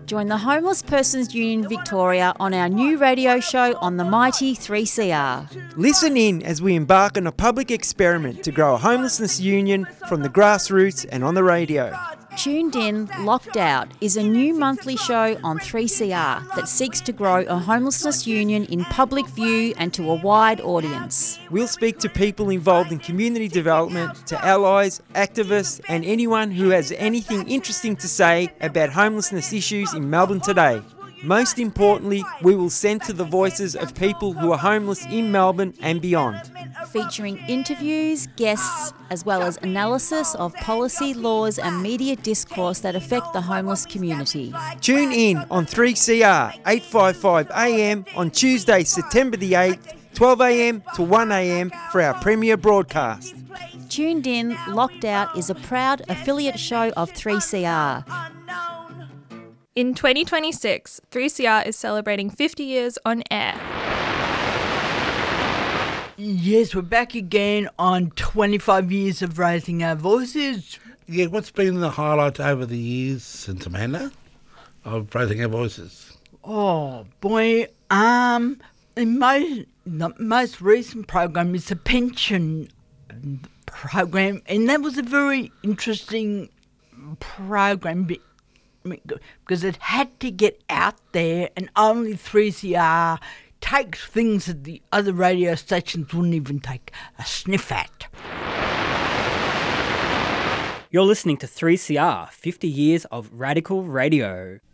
Join the Homeless Persons Union Victoria on our new radio show on the mighty 3CR. Listen in as we embark on a public experiment to grow a homelessness union from the grassroots and on the radio. Tuned In, Locked Out is a new monthly show on 3CR that seeks to grow a homelessness union in public view and to a wide audience. We'll speak to people involved in community development, to allies, activists and anyone who has anything interesting to say about homelessness issues in Melbourne today. Most importantly, we will centre the voices of people who are homeless in Melbourne and beyond. Featuring interviews, guests, as well as analysis of policy, laws and media discourse that affect the homeless community. Tune in on 3CR 855 AM on Tuesday, September the 8th, 12 AM to 1 AM for our premiere broadcast. Tuned In, Locked Out is a proud affiliate show of 3CR. In 2026, 3CR is celebrating 50 years on air. Yes, we're back again on 25 years of raising our voices. Yeah, what's been the highlight over the years, St. Amanda, of raising our voices? Oh, boy, the most recent program is the pension program, and that was a very interesting program because it had to get out there, and only 3CR takes things that the other radio stations wouldn't even take a sniff at. You're listening to 3CR, 50 years of radical radio.